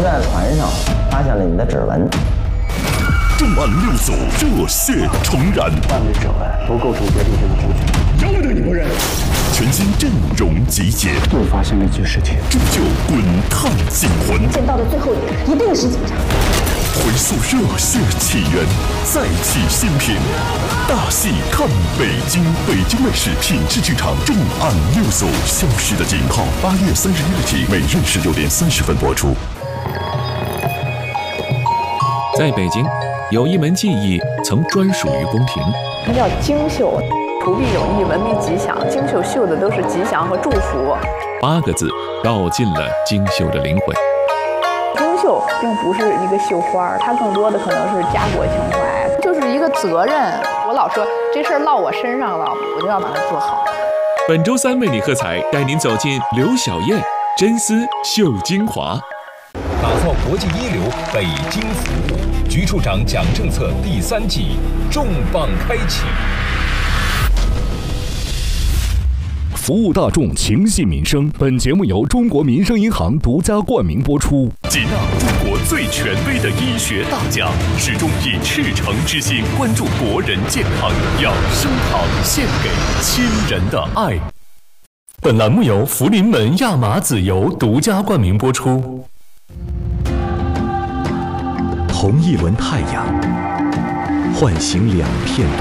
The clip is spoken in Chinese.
在船上发现了你的指纹。 重案六组热血重燃， 犯罪指纹不构成决定性的证据， 要不得你不认。全新阵容集结， 又发生了一件事情， 铸就滚烫警魂。 见到的最后一定是警察。 回溯热血起源，再起新篇。大戏看北京，北京卫视品质剧场重案六组消失的警号，8月31日起，每日16点30分播出。 在北京，有一门技艺曾专属于宫廷， 它叫京绣，图币有意，文明吉祥。京绣绣的都是吉祥和祝福。 8个字道尽了京绣的灵魂。 京绣并不是一个绣花，它更多的可能是家国情怀，就是一个责任。我老说这事儿落我身上了，我就要把它做好。 本周3为你喝彩，带您走进刘晓燕真丝绣精华， 打造国际一流北京服务。局处长讲政策第3季重磅开启。 服务大众，情系民生。本节目由中国民生银行独家冠名播出。 接纳中国最权威的医学大家，始终以赤诚之心关注国人健康，让升堂献给亲人的爱。本栏目由福临门亚麻籽油独家冠名播出。 同一轮太阳，唤醒2片